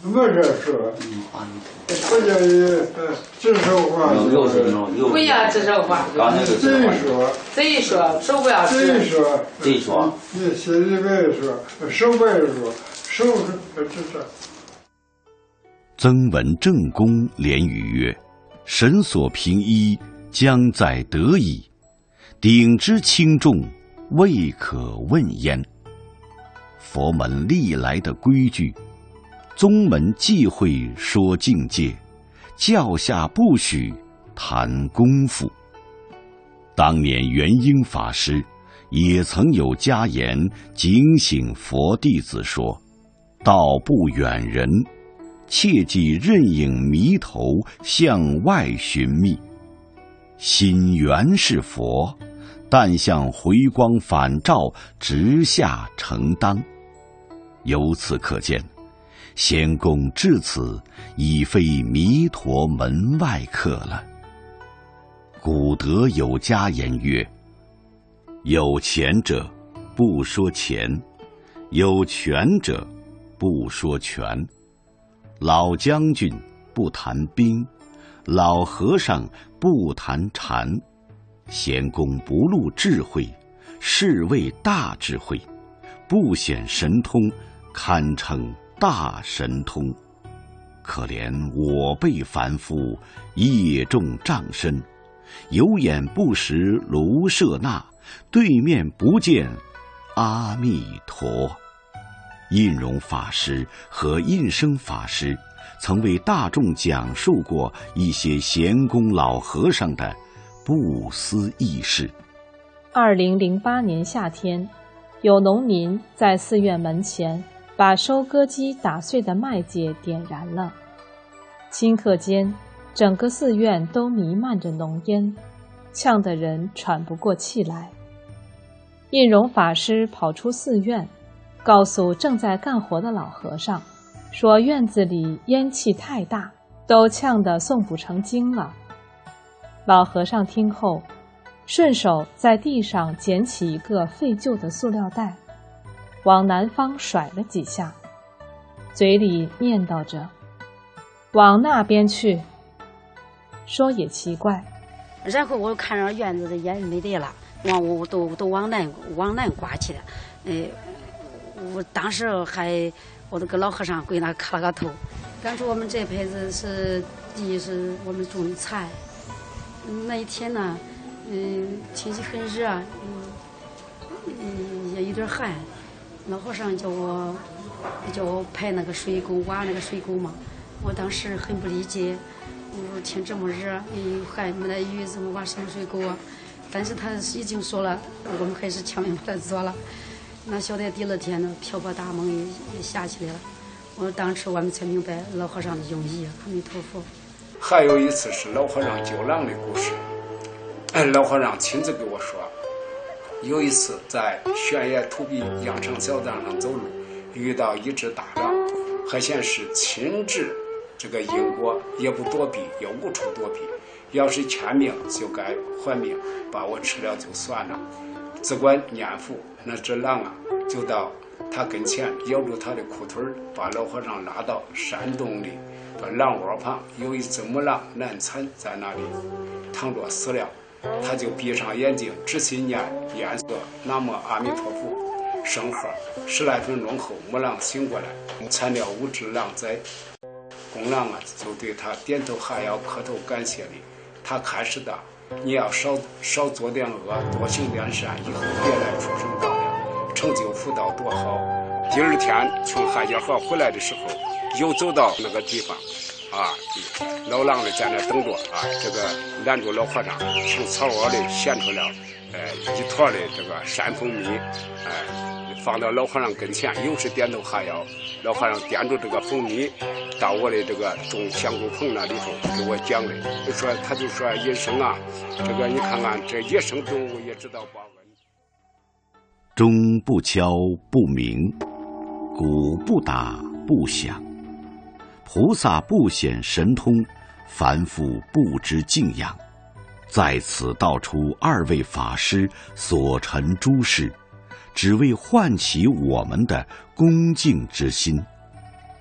没这说，不建议指手画脚。 不要指手画脚。贼说，手不要指。 贼说，你心里边说，手背说，手这。 曾闻正公连语曰：“神所平一，将在得矣。鼎之轻重，未可问焉。”佛门历来的规矩，宗门忌讳说境界，教下不许谈功夫。当年元婴法师也曾有家言警醒佛弟子说：“道不远人，切忌任影迷头向外寻觅。心原是佛，但向回光返照直下承当。”由此可见，仙公至此已非弥陀门外客了。古德有家言曰：“有钱者不说钱，有权者不说权。老将军不谈兵，老和尚不谈禅。仙公不露智慧，是谓大智慧；不显神通，堪称大神通。可怜我辈凡夫，业重障身，有眼不识卢舍那，对面不见阿弥陀。”印容法师和印生法师曾为大众讲述过一些贤公老和尚的不思议事。 2008年夏天，有农民在寺院门前把收割机打碎的麦秸点燃了，顷刻间整个寺院都弥漫着浓烟，呛得人喘不过气来。印容法师跑出寺院，告诉正在干活的老和尚，说院子里烟气太大，都呛得诵不成经了。老和尚听后，顺手在地上捡起一个废旧的塑料袋，往南方甩了几下，嘴里念叨着：“往那边去。”说也奇怪。 然后我看着院子的烟没得了，我都往南刮去了。我当时我都跟老和尚跪那磕了个头。当初我们这辈子是第一是我们种的菜，那一天呢，天气很热，也有点寒。老和尚叫我排那个水沟，挖那个水沟嘛。我当时很不理解，我说天这么热，还没来雨，怎么挖什么水沟啊？但是他已经说了，我们还是强行把它做了。那晓得第二天呢，瓢泼大梦也下起来了。当时我们才明白老和尚的用意。阿弥陀佛。 还有一次是老和尚救狼的故事，老和尚亲自给我说，有一次在悬崖土壁羊肠小道上走路，遇到一只大狼，还显是亲至这个因果，也不躲避，也无处躲避。要是欠命就该还命，把我吃了就算了。只管念佛，那只狼啊，就到他跟前咬住他的裤腿，把老和尚拉到山洞里，把狼窝旁有一只母狼难产在那里躺着死了。他就闭上眼睛，仔细念诵南无阿弥陀佛圣号，10来分钟后，母狼醒过来，惨了5只狼灾。公狼啊，就对他点头哈腰，磕头感谢礼。他开始的，你要少做点恶，多行点善，以后别来畜生道了，成就福道多好。第二天从汉江河回来的时候，又走到那个地方，老狼呢在那等着这个拦住老和尚，从草窝里衔出了一坨的这个山蜂蜜，放到老和尚跟前，又是点头哈腰。老和尚掂住这个蜂蜜，到我的这个种香菇棚那里头给我讲的，他就说野生啊，这个你看看这野生动物也知道报恩。 钟不敲不鸣，鼓不打不响，菩萨不显神通，凡夫不知敬仰。在此道出2位法师所陈诸事，只为唤起我们的恭敬之心。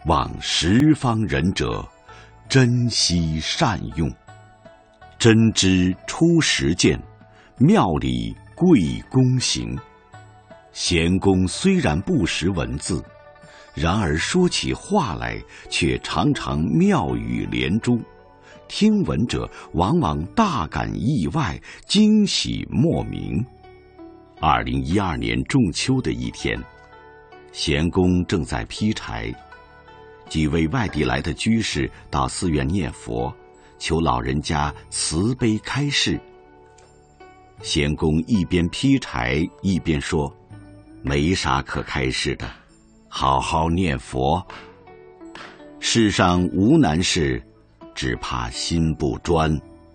望十方仁者珍惜善用。真知出实践，庙里贵公行。贤公虽然不识文字，然而说起话来却常常妙语连珠，听闻者往往大感意外，惊喜莫名。2012年仲秋的一天，贤公正在劈柴，几位外地来的居士到寺院念佛，求老人家慈悲开示。贤公一边劈柴一边说：“没啥可开示的，好好念佛。世上无难事，只怕心不专。”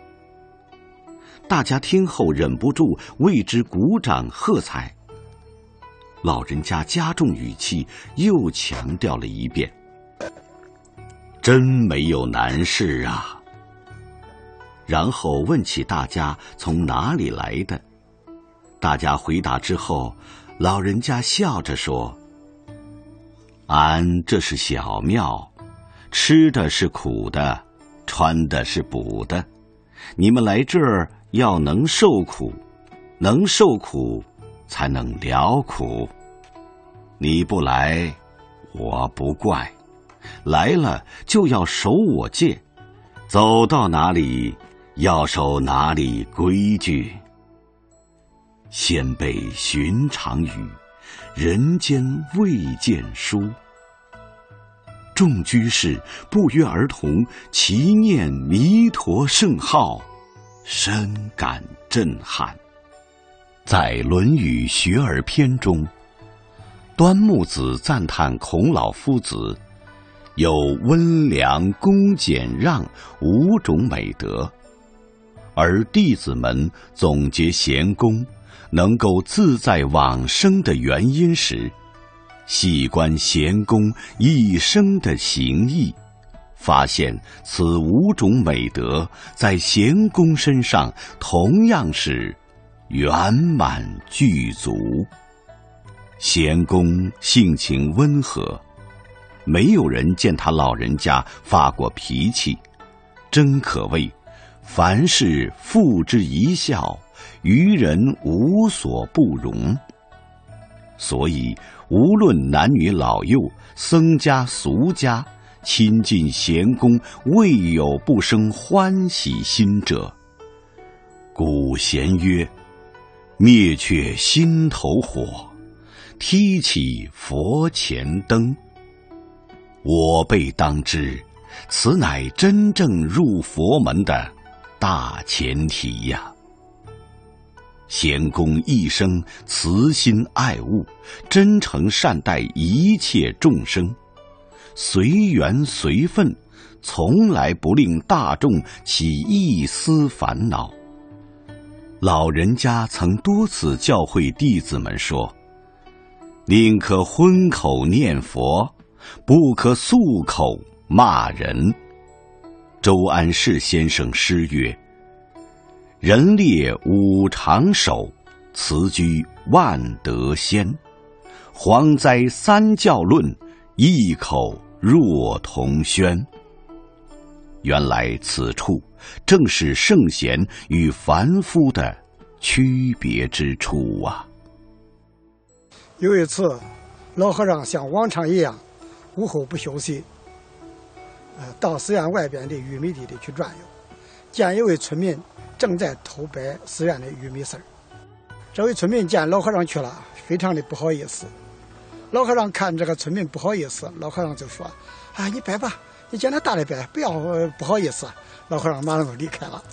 大家听后忍不住为之鼓掌喝彩。老人家加重语气，又强调了一遍：“真没有难事啊。”然后问起大家从哪里来的。大家回答之后，老人家笑着说：“俺这是小庙，吃的是苦的，穿的是补的。你们来这儿要能受苦，能受苦才能了苦。你不来，我不怪；来了就要守我戒，走到哪里要守哪里规矩。先辈寻常语，人间未见书。”众居士不约而同齐念弥陀圣号，深感震撼。在《论语学而篇》中，端木子赞叹孔老夫子有温良、恭、俭、让5种美德，而弟子们总结贤公能够自在往生的原因时，细观贤公一生的行义，发现此5种美德在贤公身上同样是圆满具足。贤公性情温和，没有人见他老人家发过脾气，真可谓凡事付之一笑，于人无所不容。所以无论男女老幼，僧家俗家，亲近贤公，未有不生欢喜心者。古贤曰：“灭却心头火，提起佛前灯。”我辈当知，此乃真正入佛门的大前提呀。贤公一生慈心爱物，真诚善待一切众生，随缘随分，从来不令大众起一丝烦恼。老人家曾多次教诲弟子们说：“宁可荤口念佛，不可素口骂人。”周安世先生诗曰：“人列五常守，辞居万德先。蝗灾三教论，异口若同轩。”原来此处正是圣贤与凡夫的区别之处啊。 有一次，老和尚像往常一样，午后不休息，到寺院外边的玉米地里去转悠，见一位村民正在偷掰寺院的玉米丝儿。这位村民见老和尚去了，非常的不好意思。老和尚看这个村民不好意思，老和尚就说：“啊，你掰吧，你见他大的掰，不要不好意思。”老和尚马上就离开了。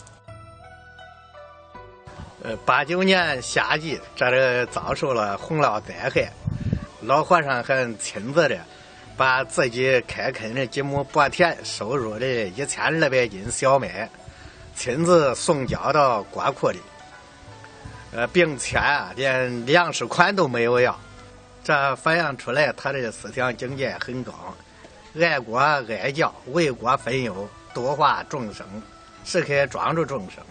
89年夏季，这里遭受了洪涝灾害，老和尚还亲自的把自己开垦的几亩薄田收入的1200斤小麦，亲自送交到国库里，并且连粮食款都没有要。这反映出来他的思想境界很高，爱国爱教，为国分忧，度化众生，时刻庄助众生。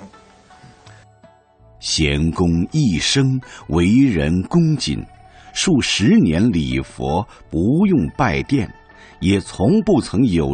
贤公一生为人恭谨，数10年礼佛不用拜殿， 也从不曾有